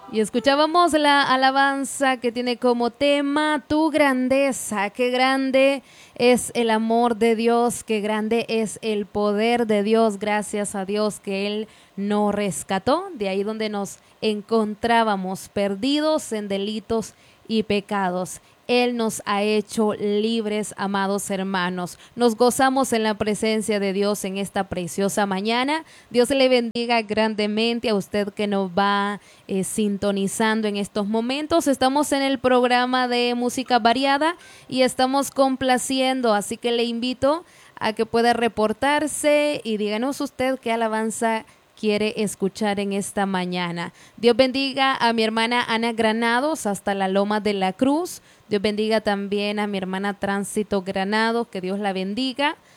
Y escuchábamos la alabanza que tiene como tema tu grandeza. Qué grande es el amor de Dios, qué grande es el poder de Dios. Gracias a Dios que Él nos rescató de ahí donde nos encontrábamos perdidos en delitos y pecados. Él nos ha hecho libres, amados hermanos. Nos gozamos en la presencia de Dios en esta preciosa mañana. Dios le bendiga grandemente a usted que nos va sintonizando en estos momentos. Estamos en el programa de música variada y estamos complaciendo, así que le invito a que pueda reportarse y díganos usted qué alabanza quiere escuchar en esta mañana. Dios bendiga a mi hermana Ana Granados hasta la Loma de la Cruz. Dios bendiga también a mi hermana Tránsito Granados, que Dios la bendiga.